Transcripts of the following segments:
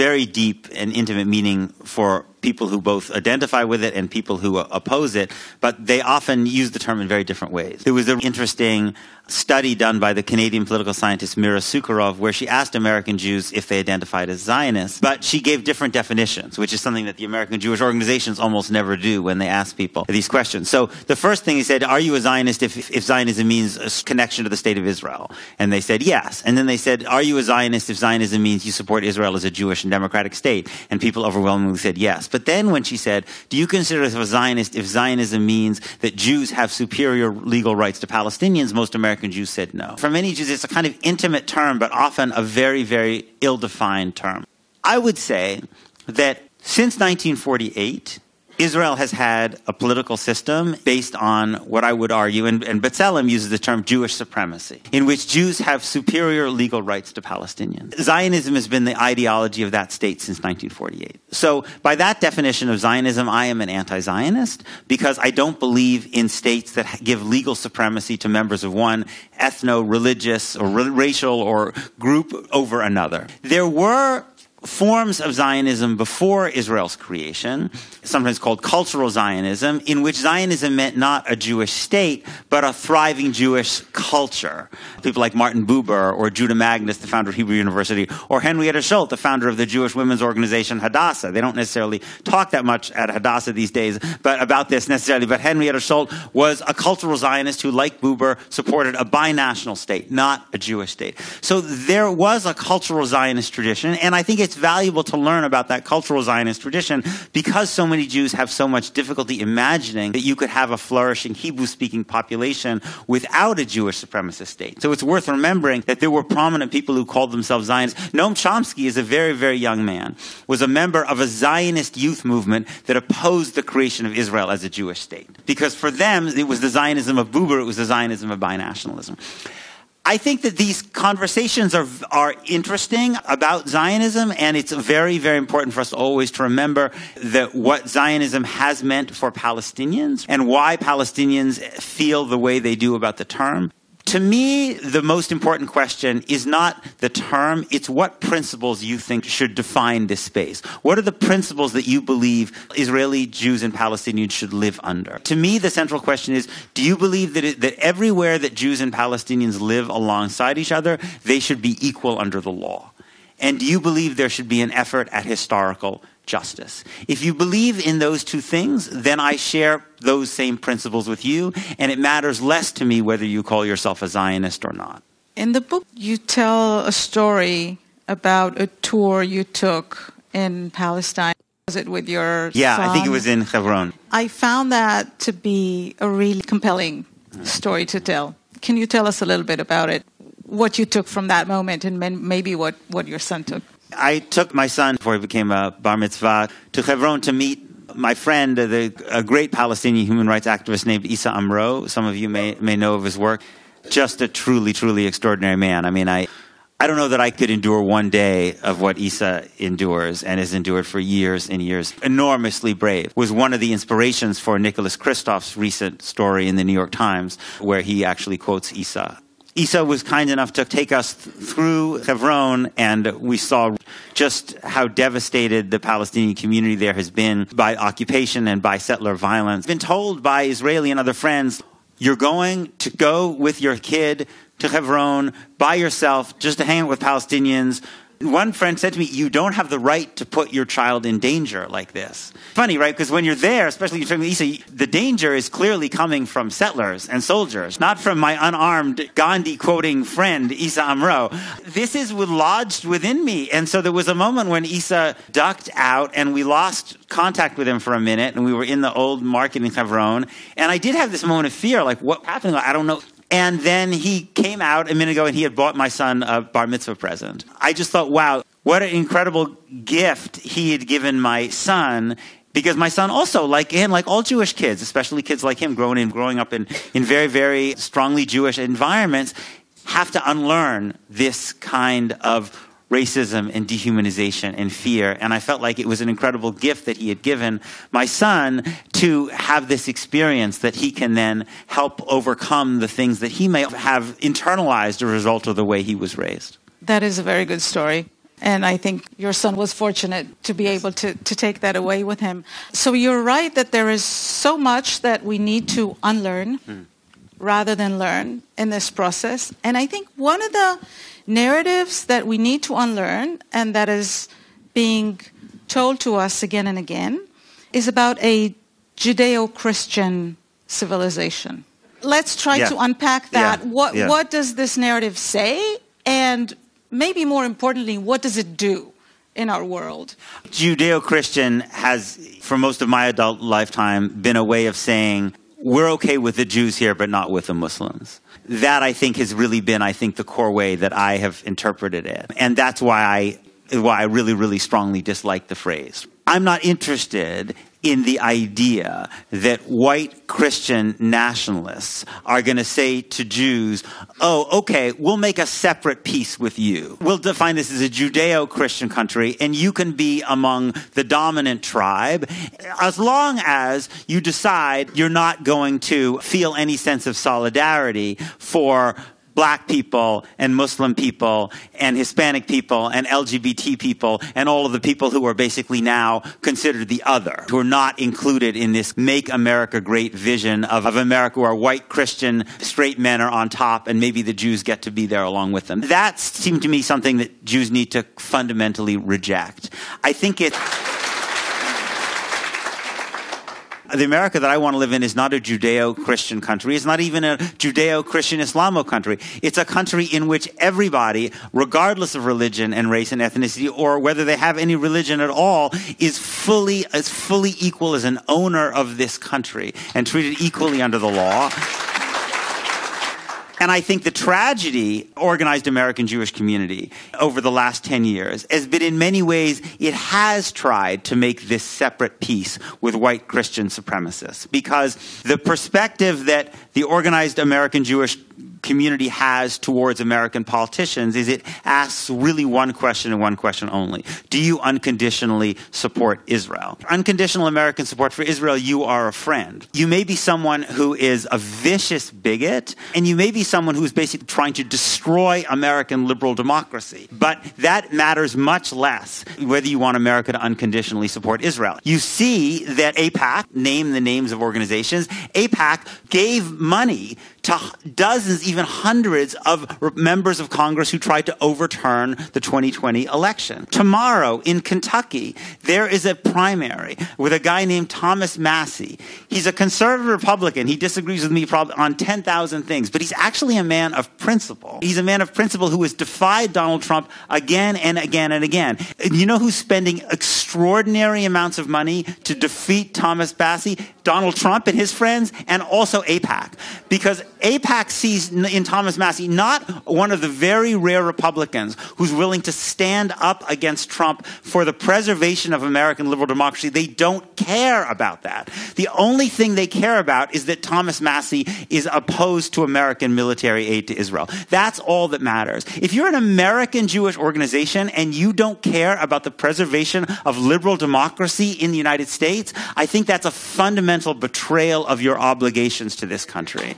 very deep and intimate meaning for people who both identify with it and people who oppose it, but they often use the term in very different ways. There was an interesting study done by the Canadian political scientist Mira Sukharov where she asked American Jews if they identified as Zionists, but she gave different definitions, which is something that the American Jewish organizations almost never do when they ask people these questions. So the first thing he said, are you a Zionist if Zionism means a connection to the state of Israel? And they said yes. And then they said, are you a Zionist if Zionism means you support Israel as a Jewish and democratic state? And people overwhelmingly said yes. But then when she said, do you consider yourself a Zionist if Zionism means that Jews have superior legal rights to Palestinians? Most American Jews said no. For many Jews, it's a kind of intimate term, but often a very, very ill-defined term. I would say that since 1948, Israel has had a political system based on what I would argue, and B'Tselem uses the term Jewish supremacy, in which Jews have superior legal rights to Palestinians. Zionism has been the ideology of that state since 1948. So by that definition of Zionism, I am an anti-Zionist because I don't believe in states that give legal supremacy to members of one ethno-religious or racial or group over another. There were forms of Zionism before Israel's creation, sometimes called cultural Zionism, in which Zionism meant not a Jewish state, but a thriving Jewish culture. People like Martin Buber or Judah Magnus, the founder of Hebrew University, or Henrietta Schultz, the founder of the Jewish women's organization Hadassah. They don't necessarily talk that much at Hadassah these days about this necessarily, but Henrietta Schultz was a cultural Zionist who, like Buber, supported a binational state, not a Jewish state. So there was a cultural Zionist tradition, and I think it's valuable to learn about that cultural Zionist tradition because so many Jews have so much difficulty imagining that you could have a flourishing Hebrew-speaking population without a Jewish supremacist state. So it's worth remembering that there were prominent people who called themselves Zionists. Noam Chomsky is a very, very young man, was a member of a Zionist youth movement that opposed the creation of Israel as a Jewish state. Because for them, it was the Zionism of Buber, it was the Zionism of binationalism. I think that these conversations are interesting about Zionism, and it's very, very important for us always to remember that what Zionism has meant for Palestinians and why Palestinians feel the way they do about the term. To me, the most important question is not the term, it's what principles you think should define this space. What are the principles that you believe Israeli Jews and Palestinians should live under? To me, the central question is, do you believe that everywhere that Jews and Palestinians live alongside each other, they should be equal under the law? And do you believe there should be an effort at historical justice? If you believe in those two things, then I share those same principles with you, and it matters less to me whether you call yourself a Zionist or not. In the book, you tell a story about a tour you took in Palestine. Was it with your son? I think it was in Hebron. I found that to be a really compelling story to tell. Can you tell us a little bit about it? What you took from that moment and maybe what your son took? I took my son, before he became a bar mitzvah, to Hebron to meet my friend, a great Palestinian human rights activist named Issa Amro. Some of you may know of his work. Just a truly, truly extraordinary man. I mean, I don't know that I could endure one day of what Issa endures and has endured for years and years. Enormously brave. Was one of the inspirations for Nicholas Kristof's recent story in the New York Times, where he actually quotes Issa. Issa was kind enough to take us through Hebron, and we saw just how devastated the Palestinian community there has been by occupation and by settler violence. Been told by Israeli and other friends, you're going to go with your kid to Hebron by yourself just to hang out with Palestinians. One friend said to me, you don't have the right to put your child in danger like this. Funny, right? Because when you're there, especially you're talking about Issa, the danger is clearly coming from settlers and soldiers, not from my unarmed Gandhi-quoting friend, Issa Amro. This is lodged within me. And so there was a moment when Issa ducked out and we lost contact with him for a minute, and we were in the old market in Hebron. And I did have this moment of fear, like, what happened? I don't know. And then he came out a minute ago and he had bought my son a bar mitzvah present. I just thought, wow, what an incredible gift he had given my son, because my son also, like him, like all Jewish kids, especially kids like him growing up in very, very strongly Jewish environments, have to unlearn this kind of racism and dehumanization and fear. And I felt like it was an incredible gift that he had given my son to have this experience that he can then help overcome the things that he may have internalized as a result of the way he was raised. That is a very good story. And I think your son was fortunate to be able to take that away with him. So you're right that there is so much that we need to unlearn rather than learn in this process. And I think one of the narratives that we need to unlearn, and that is being told to us again and again, is about a Judeo-Christian civilization. Let's try to unpack that. What does this narrative say? And maybe more importantly, what does it do in our world? Judeo-Christian has, for most of my adult lifetime, been a way of saying, we're okay with the Jews here, but not with the Muslims. That, I think, has really been, the core way that I have interpreted it. And that's why I really, really strongly dislike the phrase. I'm not interested in the idea that white Christian nationalists are going to say to Jews, oh, okay, we'll make a separate peace with you. We'll define this as a Judeo-Christian country, and you can be among the dominant tribe as long as you decide you're not going to feel any sense of solidarity for Black people and Muslim people and Hispanic people and LGBT people and all of the people who are basically now considered the other, who are not included in this Make America Great vision of America where white Christian straight men are on top and maybe the Jews get to be there along with them. That seemed to me something that Jews need to fundamentally reject. I think the America that I want to live in is not a Judeo-Christian country. It's not even a Judeo-Christian Islamo country. It's a country in which everybody, regardless of religion and race and ethnicity, or whether they have any religion at all, is fully equal as an owner of this country and treated equally under the law. And I think the tragedy, organized American Jewish community over the last 10 years, has been in many ways, it has tried to make this separate peace with white Christian supremacists. Because the perspective that the organized American Jewish community has towards American politicians is it asks really one question and one question only. Do you unconditionally support Israel? Unconditional American support for Israel, you are a friend. You may be someone who is a vicious bigot, and you may be someone who is basically trying to destroy American liberal democracy. But that matters much less whether you want America to unconditionally support Israel. You see that AIPAC, name the names of organizations, AIPAC gave money to dozens, even hundreds of members of Congress who tried to overturn the 2020 election. Tomorrow in Kentucky, there is a primary with a guy named Thomas Massie. He's a conservative Republican. He disagrees with me probably on 10,000 things, but he's actually a man of principle. He's a man of principle who has defied Donald Trump again and again and again. And you know who's spending extraordinary amounts of money to defeat Thomas Massie? Donald Trump and his friends, and also AIPAC. Because AIPAC sees in Thomas Massie not one of the very rare Republicans who's willing to stand up against Trump for the preservation of American liberal democracy. They don't care about that. The only thing they care about is that Thomas Massie is opposed to American military aid to Israel. That's all that matters. If you're an American Jewish organization and you don't care about the preservation of liberal democracy in the United States, I think that's a fundamental betrayal of your obligations to this country.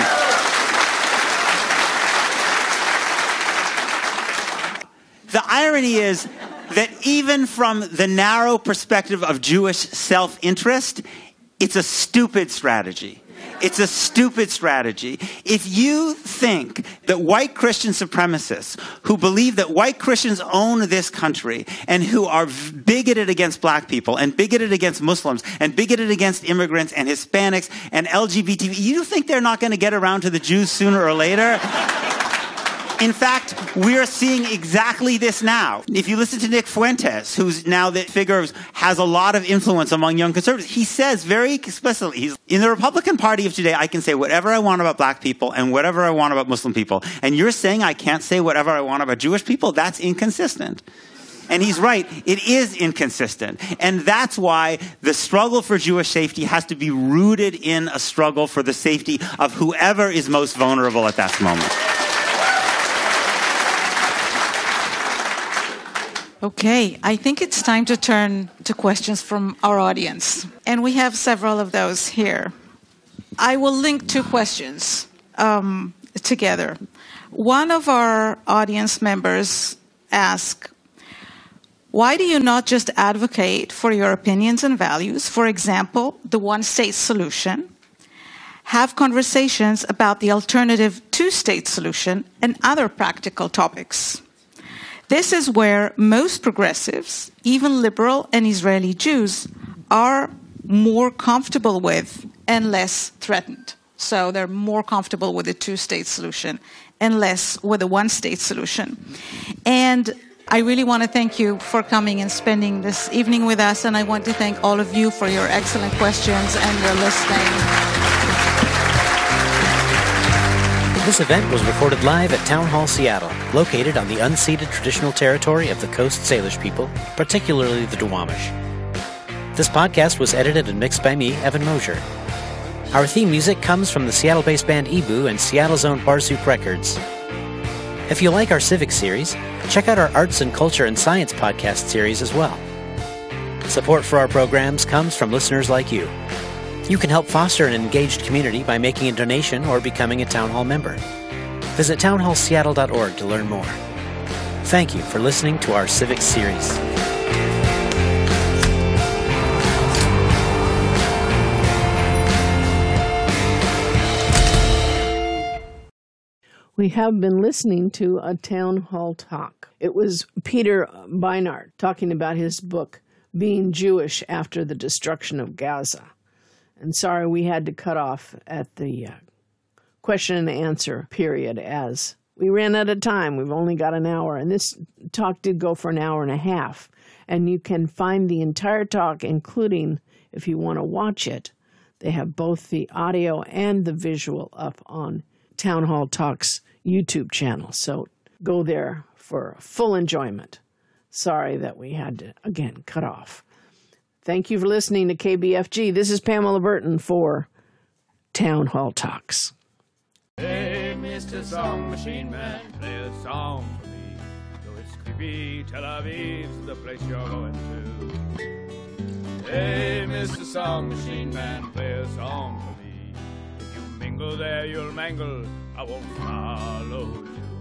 The irony is that even from the narrow perspective of Jewish self-interest, it's a stupid strategy. It's a stupid strategy. If you think that white Christian supremacists who believe that white Christians own this country and who are bigoted against black people and bigoted against Muslims and bigoted against immigrants and Hispanics and LGBT, you think they're not going to get around to the Jews sooner or later? In fact, we're seeing exactly this now. If you listen to Nick Fuentes, who's now the figure has a lot of influence among young conservatives, he says very explicitly, in the Republican Party of today, I can say whatever I want about black people and whatever I want about Muslim people. And you're saying I can't say whatever I want about Jewish people? That's inconsistent. And he's right. It is inconsistent. And that's why the struggle for Jewish safety has to be rooted in a struggle for the safety of whoever is most vulnerable at that moment. Okay, I think it's time to turn to questions from our audience. And we have several of those here. I will link two questions together. One of our audience members asked, Why do you not just advocate for your opinions and values? For example, the one-state solution. Have conversations about the alternative two-state solution and other practical topics. This is where most progressives, even liberal and Israeli Jews, are more comfortable with and less threatened. So they're more comfortable with a two-state solution and less with a one-state solution. And I really want to thank you for coming and spending this evening with us, and I want to thank all of you for your excellent questions and your listening. This event was recorded live at Town Hall Seattle, located on the unceded traditional territory of the Coast Salish people, particularly the Duwamish. This podcast was edited and mixed by me, Evan Mosier. Our theme music comes from the Seattle-based band Ebu and Seattle's own Barsoup Records. If you like our Civic series, check out our Arts and Culture and Science podcast series as well. Support for our programs comes from listeners like you. You can help foster an engaged community by making a donation or becoming a Town Hall member. Visit townhallseattle.org to learn more. Thank you for listening to our Civic series. We have been listening to a town hall talk. It was Peter Beinart talking about his book, Being Jewish After the Destruction of Gaza. And sorry, we had to cut off at the question and answer period as we ran out of time. We've only got an hour, and this talk did go for an hour and a half. And you can find the entire talk, including, if you want to watch it, they have both the audio and the visual up on Town Hall Talks YouTube channel. So go there for full enjoyment. Sorry that we had to, again, cut off. Thank you for listening to KBFG. This is Pamela Burton for Town Hall Talks. Hey, Mr. Song Machine Man, play a song for me. Though it's creepy, Tel Aviv's the place you're going to. Hey, Mr. Song Machine Man, play a song for me. If you mingle there, you'll mangle. I won't follow you.